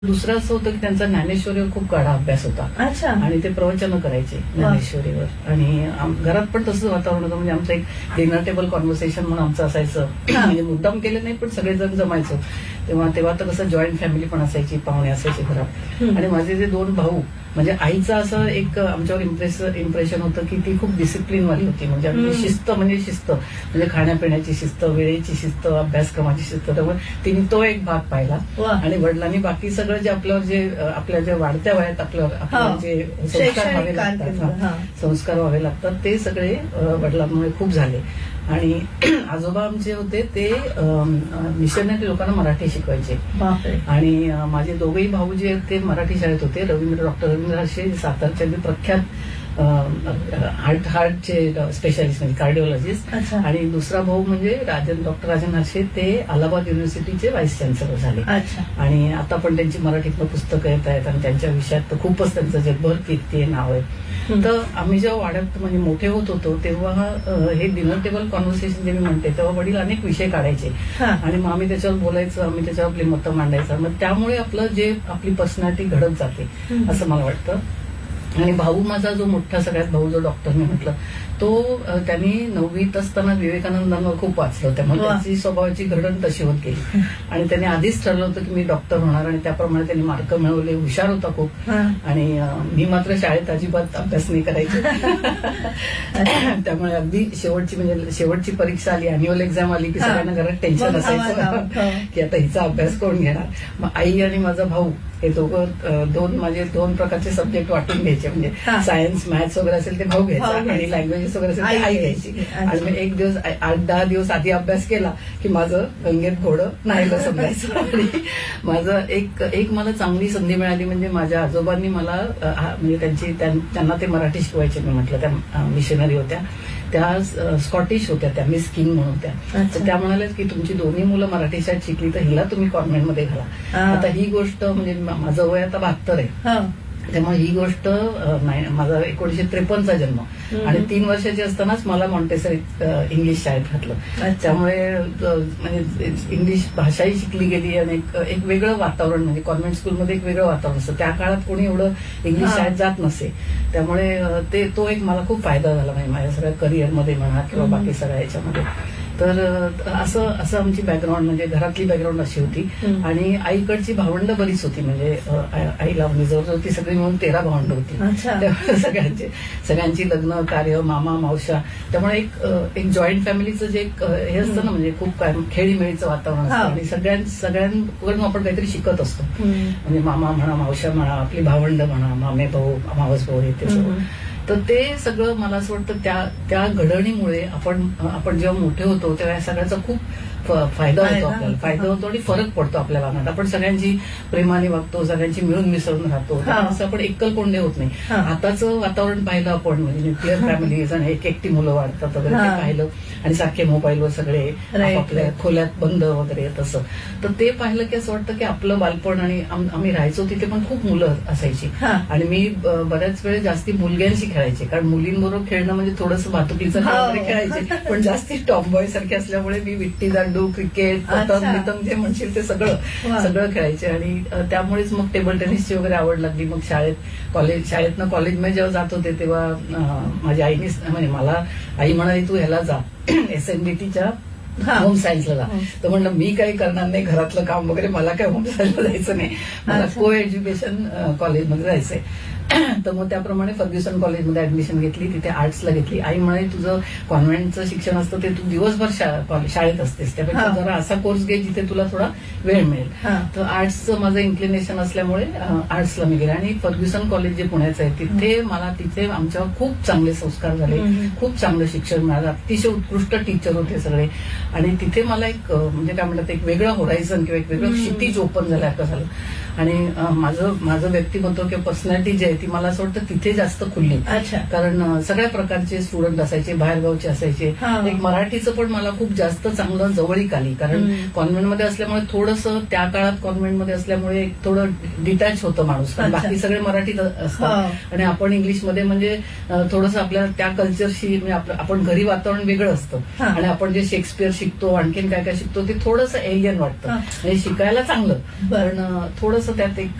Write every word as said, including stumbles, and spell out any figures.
दुसरं असं होतं की त्यांचा ज्ञानेश्वरीवर खूप गाढा अभ्यास होता. अच्छा. आणि ते प्रवचन करायचे ज्ञानेश्वरीवर. आणि आम- घरात पण तसंच वातावरण होतं. म्हणजे आमचं एक डिनर टेबल कॉन्व्हर्सेशन म्हणून आमचं असायचं. म्हणजे मुद्दाम केलं नाही पण सगळेजण जमायचो. तेव्हा तेव्हा तर कसं जॉईंट फॅमिली पण असायची, पाहुणे असायचे घरात. आणि माझे जे दोन भाऊ, म्हणजे आईचं असं एक आमच्यावर इम्प्रेस इम्प्रेशन होतं की ती खूप डिसिप्लिन वाली होती. म्हणजे अगदी शिस्त म्हणजे शिस्त, म्हणजे खाण्यापिण्याची शिस्त, वेळेची शिस्त, अभ्यासक्रमाची शिस्त. त्यामुळे तिने तो एक भाग पाहिला. आणि वडिलांनी बाकी सगळं जे आपल्यावर जे आपल्या ज्या वाढत्या वयात आपल्यावर आपल्याला जे संस्कार व्हावे लागतात, संस्कार व्हावे लागतात ते सगळे वडिलांमुळे खूप झाले. आणि आजोबा आमचे होते ते मिशनरी लोकांना मराठी शिकवायचे. आणि माझे दोघेही भाऊ जे आहेत ते मराठी शाळेत होते. रवींद्र डॉक्टर रवींद्र हर्षे सातारचे प्रख्यात हार्ट हार्टचे स्पेशालिस्ट म्हणजे कार्डिओलॉजिस्ट. आणि दुसरा भाऊ म्हणजे राजन डॉक्टर राजन हर्षे, ते अलाहाबाद युनिव्हर्सिटीचे व्हाईस चान्सलर झाले. आणि आता पण त्यांची मराठीतलं पुस्तकं येत आहेत आणि त्यांच्या विषयात तर खूपच त्यांचं जगभर कीर्ती नाव आहे. तर आम्ही जेव्हा वाढत म्हणजे मोठे होत होतो तेव्हा हे डिनर टेबल कॉन्व्हर्सेशन जे मी म्हणते तेव्हा वडील अनेक विषय काढायचे आणि मग आम्ही त्याच्यावर बोलायचं, आम्ही त्याच्यावर आपली मतं मांडायचं. मग त्यामुळे आपलं जे आपली पर्सनॅलिटी घडत जाते असं मला वाटतं. आणि भाऊ माझा जो मोठा सगळ्यात भाऊ जो डॉक्टर मी म्हटलं तो त्यांनी नववीत असताना विवेकानंदांवर खूप वाचलं. त्यामुळे त्याची स्वभावाची घडण तशी होत गेली. आणि त्यांनी आधीच ठरलं होतं की मी डॉक्टर होणार आणि त्याप्रमाणे त्यांनी मार्क मिळवले. हुशार होता खूप. आणि मी मात्र शाळेत अजिबात अभ्यास नाही करायचे. त्यामुळे अगदी शेवटची म्हणजे शेवटची परीक्षा आली, अॅन्युअल एक्झाम आली की सगळ्यांना घरात टेन्शन असायचं की आता हिचा अभ्यास कोण घेणार. मग आई आणि माझा भाऊ हे दोघं दोन माझे दोन प्रकारचे सब्जेक्ट वाटून घ्यायचे. म्हणजे सायन्स मॅथ्स वगैरे असेल ते भाऊ घ्यायचा आणि लँग्वेजेस वगैरे असेल ते आई घ्यायची. आणि मग एक दिवस आठ दहा दिवस आधी अभ्यास केला की माझं गंगेत घोडं नाहीलं समजायचं. आणि माझं एक एक मला चांगली संधी मिळाली म्हणजे माझ्या आजोबांनी मला म्हणजे त्यांची त्यांना ते मराठी शिकवायचे. मी म्हटलं त्या मिशनरी होत्या, त्या स्कॉटिश होत्या, त्या मिस किंग म्हणून होत्या. तर त्या म्हणाल्या की तुमची दोन्ही मुलं मराठी शाळेत शिकली तर हिला तुम्ही कॉन्व्हेंटमध्ये घाला. आता ही गोष्ट म्हणजे माझं वय आता बहात्तर आहे. त्यामुळे ही गोष्ट माझा एकोणीशे त्रेपन्नचा जन्म आणि तीन वर्षाची असतानाच मला मॉन्टेसरी इंग्लिश शाळेत घातलं. त्यामुळे म्हणजे इंग्लिश भाषाही शिकली गेली आणि एक वेगळं वातावरण म्हणजे कॉन्व्हेंट स्कूलमध्ये एक वेगळं वातावरण असतं. त्या काळात कोणी एवढं इंग्लिश शाळेत जात नसे. त्यामुळे ते तो एक मला खूप फायदा झाला म्हणजे माझ्या सगळ्या करिअरमध्ये म्हणा किंवा बाकी सगळ्या याच्यामध्ये. तर असं असं आमची बॅकग्राऊंड म्हणजे घरातली बॅकग्राऊंड अशी होती. आणि आईकडची भावंड बरीच होती. म्हणजे आईला म्हणजे जवळजवळ ती सगळी म्हणून तेरा भावंड होती. त्यामुळे सगळ्यांचे सगळ्यांची लग्न कार्य मामा मावशा. त्यामुळे एक एक जॉईंट फॅमिलीचं जे हे असतं ना म्हणजे खूप काय खेळीमेळीचं वातावरण असतं. आणि सगळ्यां सगळ्यांकडून आपण काहीतरी शिकत असतो. म्हणजे मामा म्हणा, मावशा म्हणा, आपली भावंड म्हणा, मामे भाऊ, मावस भाऊ हे ते सगळं. तर ते सगळं मला असं वाटतं त्या त्या घडणीमुळे आपण आपण जेव्हा मोठे होतो तेव्हा या सगळ्याचा खूप फायदा होतो आपल्याला. फायदा होतो आणि फरक पडतो आपल्या वागण्यात. आपण सगळ्यांची प्रेमाने वागतो, सगळ्यांची मिळून मिसळून राहतो. असं आपण एकल कोंडे होत नाही. आताचं वातावरण पाहिलं आपण म्हणजे न्यूक्लिअर फॅमिलीज आणि एक एकटी मुलं वाढतात वगैरे ते पाहिलं आणि सारखे मोबाईलवर सगळे आपल्या खोल्यात बंद वगैरे तसं. तर ते पाहिलं की असं वाटतं की आपलं बालपण आणि आम्ही राहायचो तिथे पण खूप मुलं असायची. आणि मी बऱ्याच वेळ जास्ती मुलग्यांशी खेळायचे कारण मुलींबरोबर खेळणं म्हणजे थोडंसं भातुकीचं वगैरे खेळायचे. पण जास्ती टॉमबॉय सारखे असल्यामुळे मी विट्टी दांडू, क्रिकेट, पतंग बितंग जे म्हणशील ते सगळं सगळं खेळायचे. आणि त्यामुळेच मग टेबल टेनिसची वगैरे आवड लागली. मग शाळेत कॉलेज शाळेतनं कॉलेजमध्ये जेव्हा जात होते तेव्हा माझ्या आईने म्हणजे मला आई म्हणाली तू ह्याला जा एसएनडीटीच्या होम सायन्सला जा. तर म्हणलं मी काही करणार नाही घरातलं काम वगैरे, मला काय होम सायन्सला जायचं नाही, मला को एज्युकेशन कॉलेजमध्ये जायचंय. तर मग त्याप्रमाणे फर्ग्युसन कॉलेजमध्ये ऍडमिशन घेतली, तिथे आर्ट्सला घेतली. आई म्हणाली तुझं कॉन्व्हेंटचं शिक्षण असतं ते तू दिवसभर शाळेत असतेस, त्यापेक्षा जरा असा कोर्स घे जिथे तुला थोडा वेळ मिळेल. तर आर्ट्सचं माझं इन्क्लिनेशन असल्यामुळे आर्ट्सला मी गेले. आणि फर्ग्युसन कॉलेज जे पुण्याचं आहे तिथे मला तिथे आमच्यावर खूप चांगले संस्कार झाले, खूप चांगलं शिक्षण मिळालं, अतिशय उत्कृष्ट टीचर होते सगळे. आणि तिथे मला एक म्हणजे काय म्हणतात एक वेगळं होरायझन किंवा एक वेगळं क्षितिज ओपन झाल्यासारखं झालं. आणि माझं माझं व्यक्तिमत्व किंवा पर्सनॅलिटी जी आहे ती मला असं वाटतं तिथे जास्त खुलली. कारण सगळ्या प्रकारचे स्टुडंट असायचे, बाहेरगावचे असायचे. एक मराठीचं पण मला खूप जास्त चांगलं जवळीक आली कारण कॉन्व्हेंटमध्ये असल्यामुळे थोडंसं त्या काळात कॉन्व्हेंटमध्ये असल्यामुळे थोडं डिटॅच होतं माणूस. बाकी सगळे मराठीत असतात आणि आपण इंग्लिशमध्ये म्हणजे थोडंसं आपल्या त्या कल्चरशी म्हणजे आपण घरी वातावरण वेगळं असतं आणि आपण जे शेक्सपियर शिकतो आणखीन काय काय शिकतो ते थोडंसं एलियन वाटतं. म्हणजे शिकायला चांगलं पण थोडंसं थोडंसं त्यात एक